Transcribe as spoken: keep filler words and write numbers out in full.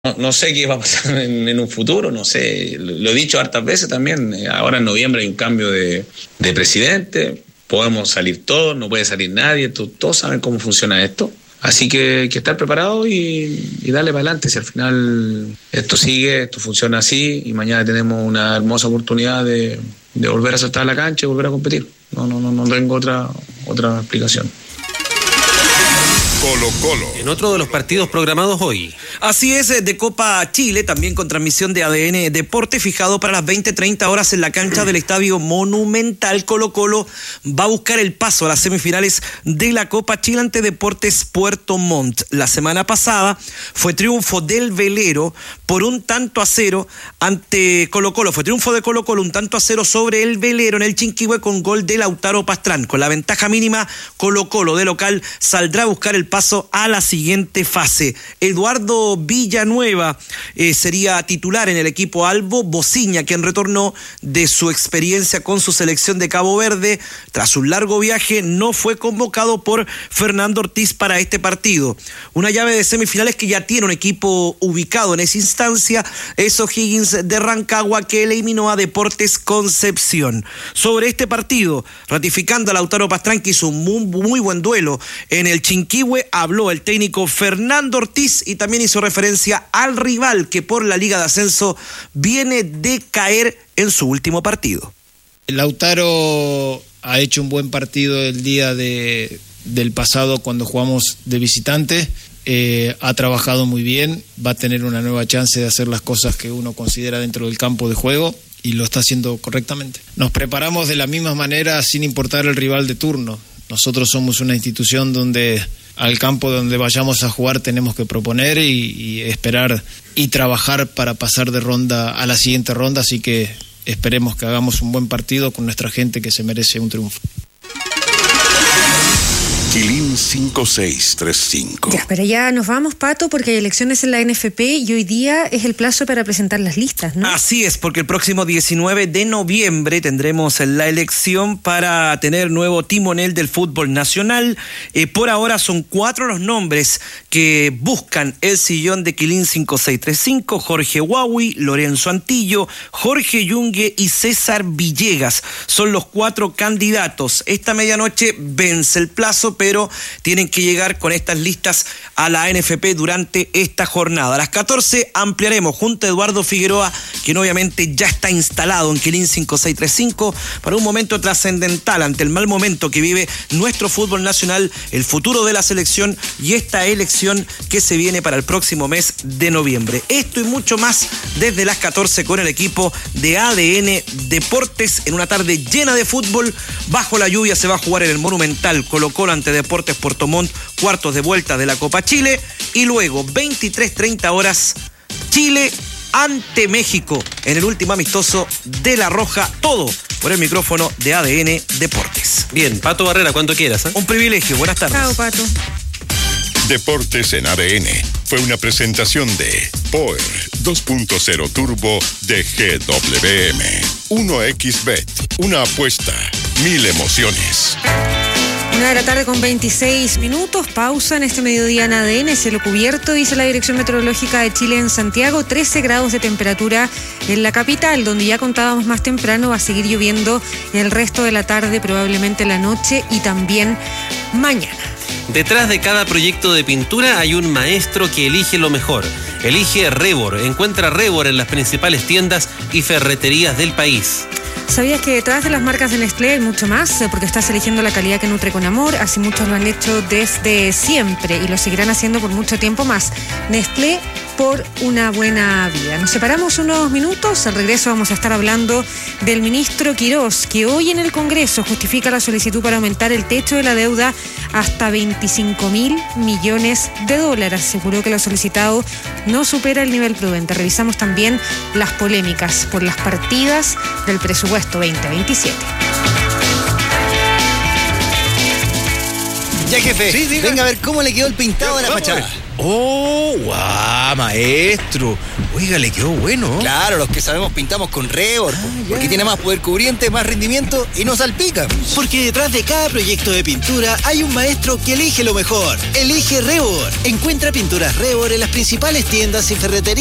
No, no sé qué va a pasar en, en un futuro, no sé, lo, lo he dicho hartas veces también, ahora en noviembre hay un cambio de, de presidente, podemos salir todos, no puede salir nadie, todos, todos saben cómo funciona esto, así que, que estar preparado y, y darle para adelante, si al final esto sigue, esto funciona así y mañana tenemos una hermosa oportunidad de, de volver a saltar a la cancha y volver a competir, no, no, no, no tengo otra, otra explicación. Colo Colo. En otro de los partidos programados hoy. Así es, de Copa Chile, también con transmisión de A D N Deporte, fijado para las veinte treinta horas en la cancha del Estadio Monumental. Colo Colo va a buscar el paso a las semifinales de la Copa Chile ante Deportes Puerto Montt. La semana pasada fue triunfo del Velero por un tanto a cero ante Colo Colo. Fue triunfo de Colo Colo, un tanto a cero sobre el Velero en el Chinquihue con gol de Lautaro Pastrán. Con la ventaja mínima, Colo Colo de local saldrá a buscar el paso a la siguiente fase. Eduardo Villanueva eh, sería titular en el equipo albo. Bociña, quien retornó de su experiencia con su selección de Cabo Verde tras un largo viaje, no fue convocado por Fernando Ortiz para este partido. Una llave de semifinales que ya tiene un equipo ubicado en esa instancia, es O'Higgins de Rancagua, que eliminó a Deportes Concepción. Sobre este partido, ratificando a Lautaro Pastrán, que hizo un muy, muy buen duelo en el Chinquihue, habló el técnico Fernando Ortiz y también hizo referencia al rival que por la Liga de Ascenso viene de caer en su último partido. Lautaro ha hecho un buen partido el día de, del pasado cuando jugamos de visitante, eh, ha trabajado muy bien, va a tener una nueva chance de hacer las cosas que uno considera dentro del campo de juego y lo está haciendo correctamente. Nos preparamos de la misma manera sin importar el rival de turno. Nosotros somos una institución donde al campo donde vayamos a jugar tenemos que proponer y, y esperar y trabajar para pasar de ronda a la siguiente ronda, así que esperemos que hagamos un buen partido con nuestra gente que se merece un triunfo. Quilín cinco seis tres cinco. Ya, pero ya nos vamos, Pato, porque hay elecciones en la N F P y hoy día es el plazo para presentar las listas, ¿no? Así es, porque el próximo diecinueve de noviembre tendremos la elección para tener nuevo timonel del fútbol nacional. Eh, por ahora son cuatro los nombres que buscan el sillón de Quilín cinco seis tres cinco: Jorge Huawi, Lorenzo Antillo, Jorge Yungue y César Villegas. Son los cuatro candidatos. Esta medianoche vence el plazo, pero tienen que llegar con estas listas a la N F P durante esta jornada. A las catorce ampliaremos junto a Eduardo Figueroa, quien obviamente ya está instalado en Quilín cinco seis tres cinco, para un momento trascendental ante el mal momento que vive nuestro fútbol nacional, el futuro de la selección y esta elección que se viene para el próximo mes de noviembre. Esto y mucho más desde las catorce con el equipo de A D N Deportes en una tarde llena de fútbol. Bajo la lluvia se va a jugar en el Monumental Colo Colo ante Deportes Puerto Montt, cuartos de vuelta de la Copa Chile, y luego veintitrés treinta horas Chile ante México en el último amistoso de La Roja, todo por el micrófono de A D N Deportes. Bien, Pato Barrera, cuando quieras, ¿eh? Un privilegio, buenas tardes. Chao, Pato. Deportes en A D N fue una presentación de Power dos punto cero Turbo de G W M. uno equis Bet, una apuesta, mil emociones. Una de la tarde con veintiséis minutos, pausa en este mediodía en A D N, cielo cubierto, dice la Dirección Meteorológica de Chile en Santiago, trece grados de temperatura en la capital, donde ya contábamos más temprano, va a seguir lloviendo el resto de la tarde, probablemente la noche y también mañana. Detrás de cada proyecto de pintura hay un maestro que elige lo mejor. Elige Rebor. Encuentra Rebor en las principales tiendas y ferreterías del país. ¿Sabías que detrás de las marcas de Nestlé hay mucho más? Porque estás eligiendo la calidad que nutre con amor, así muchos lo han hecho desde siempre y lo seguirán haciendo por mucho tiempo más. Nestlé, por una buena vida. Nos separamos unos minutos, al regreso vamos a estar hablando del ministro Quirós, que hoy en el Congreso justifica la solicitud para aumentar el techo de la deuda hasta veinticinco mil millones de dólares. Aseguró que lo solicitado no supera el nivel prudente. Revisamos también las polémicas por las partidas del presupuesto veinte veintisiete. Ya, jefe, sí, venga a ver cómo le quedó el pintado de la fachada. ¡Oh, guau, maestro! Oiga, le quedó bueno. Claro, los que sabemos pintamos con Rebor, ah, porque tiene más poder cubriente, más rendimiento y no salpica. Porque detrás de cada proyecto de pintura hay un maestro que elige lo mejor. Elige Rebor. Encuentra pinturas Rebor en las principales tiendas y ferreterías